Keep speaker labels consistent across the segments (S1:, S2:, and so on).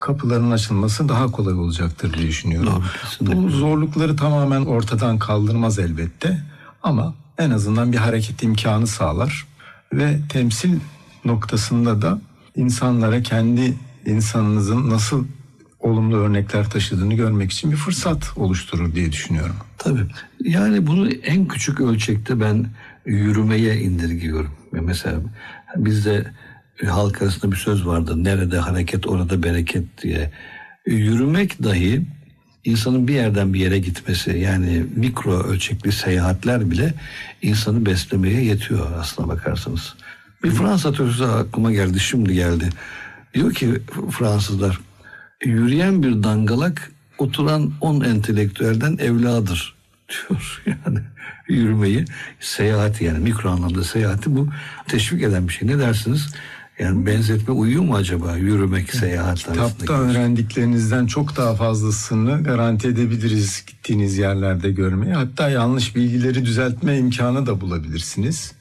S1: kapıların açılması daha kolay olacaktır diye düşünüyorum. Bu zorlukları tamamen ortadan kaldırmaz elbette ama en azından bir hareket imkanı sağlar ve temsil noktasında da insanlara kendi insanınızın nasıl olumlu örnekler taşıdığını görmek için bir fırsat oluşturur diye düşünüyorum.
S2: Tabii. Yani bunu en küçük ölçekte ben yürümeye indirgiyorum. Mesela bizde halk arasında bir söz vardır. Nerede hareket orada bereket diye. Yürümek dahi insanın bir yerden bir yere gitmesi, yani mikro ölçekli seyahatler bile insanı beslemeye yetiyor aslına bakarsanız. Bir Fransa sözü aklıma geldi, şimdi geldi. Diyor ki Fransızlar, yürüyen bir dangalak oturan 10 entelektüelden evladır diyor. Yani yürümeyi, seyahati, yani mikro anlamda seyahati bu teşvik eden bir şey. Ne dersiniz? Yani benzetme uyuyor mu acaba yürümek, seyahat arasında?
S1: Kitapta öğrendiklerinizden çok daha fazlasını garanti edebiliriz gittiğiniz yerlerde görmeye. Hatta yanlış bilgileri düzeltme imkanı da bulabilirsiniz.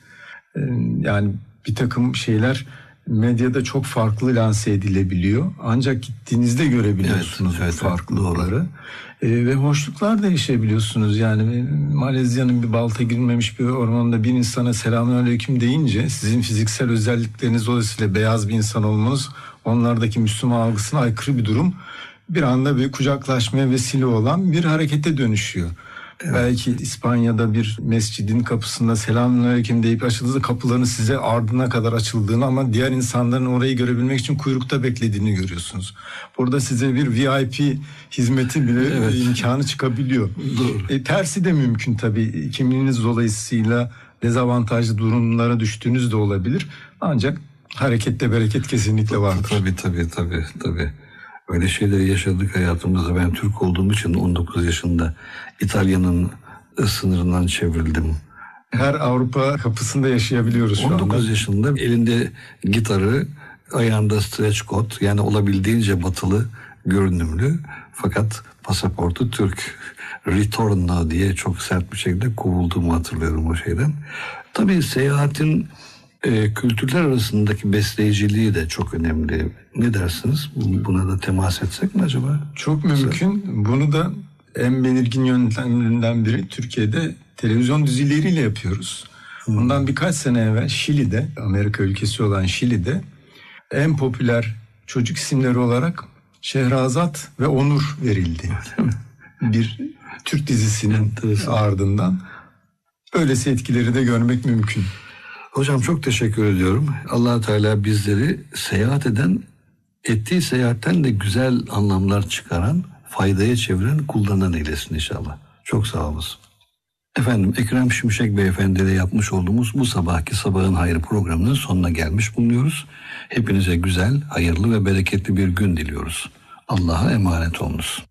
S1: Yani bir takım şeyler medyada çok farklı lanse edilebiliyor. Ancak gittiğinizde görebiliyorsunuz bu farklılıkları. Ve hoşluklar da yaşayabiliyorsunuz. Yani Malezya'nın bir balta girmemiş bir ormanda bir insana selamünaleyküm deyince sizin fiziksel özellikleriniz dolayısıyla beyaz bir insan olmanız onlardaki Müslüman algısına aykırı bir durum. Bir anda bir kucaklaşmaya vesile olan bir harekete dönüşüyor. Evet. Belki İspanya'da bir mescidin kapısında selamünaleyküm deyip açıldığında kapıların size ardına kadar açıldığını ama diğer insanların orayı görebilmek için kuyrukta beklediğini görüyorsunuz. Burada size bir VIP hizmeti bile imkanı çıkabiliyor. Tersi de mümkün tabii. Kimliğiniz dolayısıyla dezavantajlı durumlara düştüğünüz de olabilir. Ancak harekette bereket kesinlikle vardır.
S2: Tabii. Öyle şeyleri yaşadık hayatımızda. Ben Türk olduğum için 19 yaşında İtalya'nın sınırından çevrildim.
S1: Her Avrupa kapısında yaşayabiliyoruz şu anda.
S2: 19 yaşında elinde gitarı, ayağında stretch coat, yani olabildiğince batılı görünümlü, fakat pasaportu Türk. Ritorno diye çok sert bir şekilde kovulduğumu hatırlıyorum o şeyden. Tabii seyahatin kültürler arasındaki besleyiciliği de çok önemli. Ne dersiniz? Buna da temas etsek mi acaba?
S1: Çok mümkün. Bunu da en belirgin yöntemlerinden biri Türkiye'de televizyon dizileriyle yapıyoruz. Bundan birkaç sene evvel Şili'de, Amerika ülkesi olan Şili'de en popüler çocuk isimleri olarak Şehrazat ve Onur verildi. Bir Türk dizisinin ardından böylesi etkileri de görmek mümkün.
S2: Hocam çok teşekkür ediyorum. Allah Teala bizleri seyahat eden, ettiği seyahatten de güzel anlamlar çıkaran, faydaya çeviren, kullanan eylesin inşallah. Çok sağ olasın. Efendim, Ekrem Şimşek Beyefendi ile yapmış olduğumuz bu sabahki Sabahın Hayrı programının sonuna gelmiş bulunuyoruz. Hepinize güzel, hayırlı ve bereketli bir gün diliyoruz. Allah'a emanet olunuz.